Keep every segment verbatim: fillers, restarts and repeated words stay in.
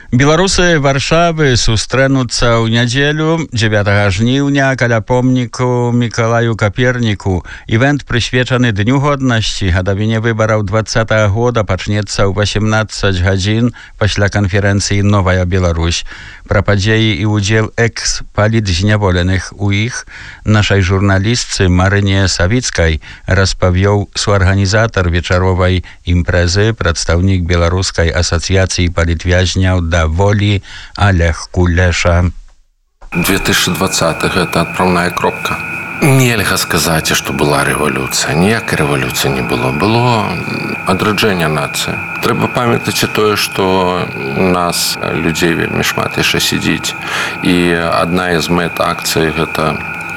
Беларусы Варшавы сустрэнуцца ў нядзелю дзевятага жніўня каля помніку Мікалаю Каперніку. Івент прысвечаны Дню годнасці. Гадавіне выбараў двадцатага года пачнецца ў васемнаццаць гадзін пасля канферэнцыі «Новая Беларусь». Пра падзеі і ўдзел экс-палітзняволеных у іх нашай журналістцы Марыне Савіцкай распавёў суарганізатар вечаровай імпрэзы, прадстаўнік Беларускай асацыяцыі палітвязняў да волі Олег Кулеша. две тысячи двадцатый гэта адпраўная кропка. Нельга сказаць, што была рэвалюцыя. Ніякай рэвалюцыі не было. Было адраджэнне нацыі. Трэба памятаць і тое, што у нас людзей вельмі шмат яшчэ сядзіць. І адна з мэт акцыі гэта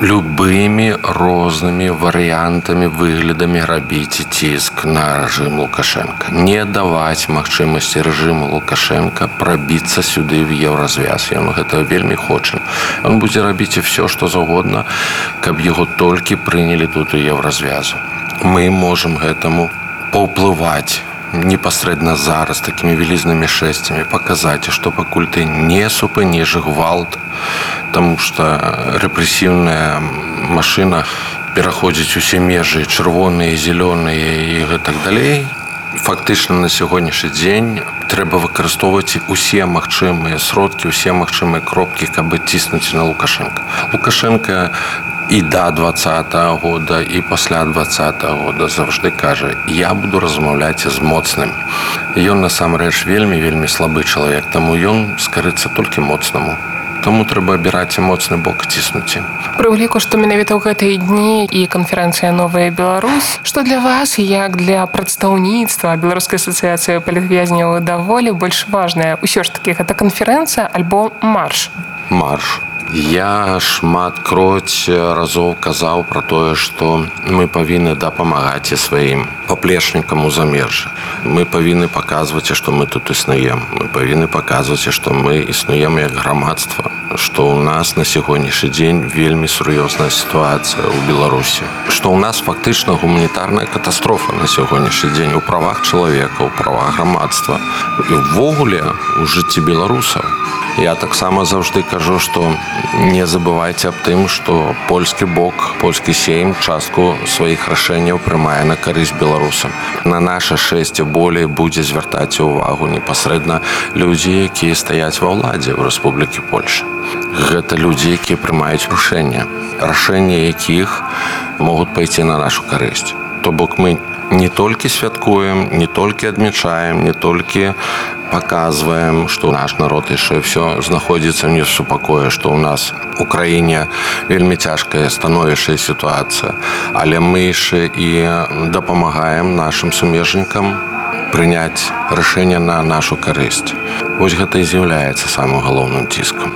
любымі рознымі варыянтамі, выглядамі рабіць ціск на рэжым Лукашенка. Не даваць магчымасці рэжыму Лукашенка прабіцца сюды в еўразвяз. Ён гэта вельмі хоча. Ён будзе рабіць і все, што заўгодна, каб яго толькі прынялі тут у еўразвязу. Мы можам гэтаму паўплываць непасрэдна зараз такімі вялізнымі шэсцямі, паказаць, што пакуль ты не супыніш гвалт, таму што рэпрэсіўная машына пераходзіць усе межы, чырвоныя, зялёныя і гэтак далей. Фактычна на сягонняшні дзень трэба выкарыстоўваць усе магчымыя сродкі, усе магчымыя кропкі, каб ціснуць на Лукашенка. Лукашенка і да двадцатага года, і пасля двадцатага года заўжды кажа: я буду размаўляць з моцным. Ён насамрэч вельмі-вельмі слабы чалавек, таму ён скарыцца толькі моцнаму. Таму трэба абіраць і моцны бок, ціснуць. Пры ўліку, што менавіта ў гэтыя дні і канферэнцыя «Новая Беларусь», што для вас, як для прадстаўніцтва Беларускай асацыяцыі палітвязняў да волі, больш важнае? Усё ж такі, гэта канферэнцыя альбо марш? Марш. Я шматкроць разоў казаў пра тое, што мы павінны дапамагаць і сваім паплечнікам у замежжы. Мы павінны паказваць, што мы тут існуем. Мы павінны паказваць, што мы існуем як грамадства, што ў нас на сягонняшні дзень вельмі сур'ёзная сітуацыя ў Беларусі, што ў нас фактычна гуманітарная катастрофа на сягонняшні дзень у правах чалавека, у правах грамадства і ўвогуле у жыцці беларусаў. Я таксама заўжды кажу, што не забывайце аб тым, што польскі бок, польскі сейм частку сваіх рашэнняў прымае на карысць беларусам. На наша шэсце болей будзе звяртаць увагу непасрэдна людзі, якія стаяць ва ўладзе ў Рэспублікі Польша. Гэта людзі, якія прымаюць рашэння, рашэнні якіх могуць пайсці на нашу карысць. То бок мы не толькі святкуем, не толькі адмічаем, не толькі паказваем, што наш народ яшчэ ўсё знаходзіцца не в супакоі, што ў нас у краіне вельмі цяжкая становішчая сітуацыя, але мы яшчэ і дапамагаем нашым сумежнікам прыняць рашэнне на нашу карысць. Вось гэта і з'яўляецца самым галоўным ціскам.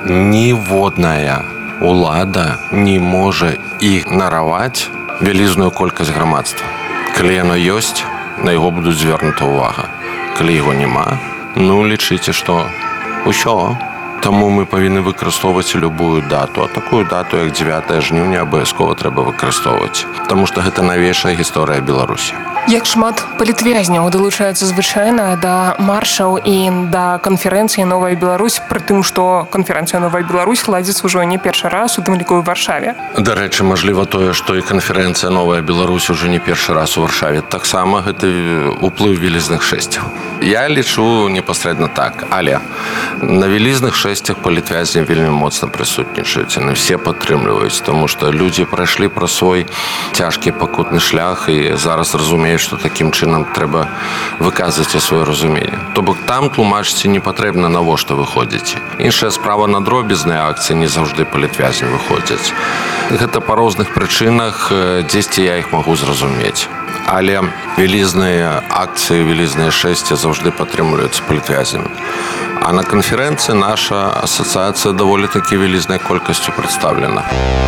Ніводная ўлада не можа ігнараваць вялізную колькасць грамадства. Калі яно ёсць, на яго будуць звернута ўвага. Калі яго няма, ну, лічыце, што ўсё. Таму мы павінны выкарыстоўваць любую дату. А такую дату, як дзевятага жніўня, абавязкова трэба выкарыстоўваць. Таму што гэта навейшая гісторыя Беларусі. Як шмат палітвязняў далучаюцца звычайна да маршаў і да канферэнцыі «Новая Беларусь», пры тым, што канферэнцыя «Новая Беларусь» ладзіцца ўжо не першы раз, у тым ліку ў Варшаве. Дарэчы, мажліва тое, што і канферэнцыя «Новая Беларусь» уже не першы раз у Варшаве. Таксама гэта ўплыў вялізных шэсцяў. Я лічу непасрэдна так, але на вялізных шэсцях палітвязні вельмі моцна прысутнічаюць, яны все падтрымліваюць, таму што людзі прайшлі праз свой цяжкі пакутны шлях і зараз разумеюць, што такім чынам трэба выказваць сваё разуменне. То бок там тлумачыце не патрэбна, навошта выходзіце. Іншая справа, на дробізныя акцыі не заўжды палітвязні выходзяць. Гэта па розных прычынах, дзесьці я іх магу зразумець. Але вялізныя акцыі, вялізныя шэсці заўжды падтрымліваюцца палітвязнямі. А на канферэнцыі наша асацыяцыя даволі такі вялізнай колькасцю прадстаўлена.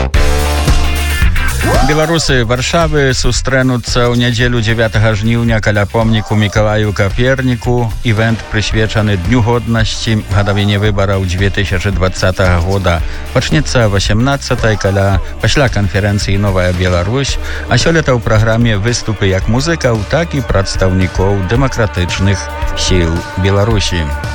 Беларусы Варшавы сустрэнуцца ў нядзелю дзевятага жніўня каля помніку Мікалаю Каперніку. Івент прысвечаны Дню годнасці. Гадавіне выбараў две тысячи двадцатага года пачнецца васемнаццатай каля пасля канферэнцыі «Новая Беларусь», а сёлета ў праграме выступы як музыкаў, так і прадстаўнікоў дэмакратычных сіл Беларусі.